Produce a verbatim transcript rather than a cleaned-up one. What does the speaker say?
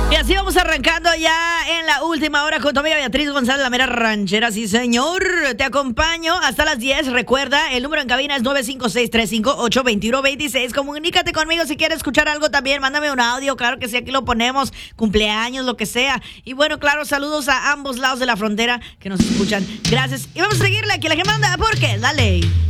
Y así vamos arrancando ya en la última hora con tu amiga Beatriz González, la mera ranchera. Sí, señor. Te acompaño hasta las diez. Recuerda, el número en cabina es nueve cinco seis, tres cinco ocho, dos uno dos seis. Comunícate conmigo si quieres escuchar algo también. Mándame un audio, claro que sí, aquí lo ponemos. Cumpleaños, lo que sea. Y bueno, claro, saludos a ambos lados de la frontera que nos escuchan. Gracias. Y vamos a seguirle aquí, la que manda. ¿Por qué? Dale.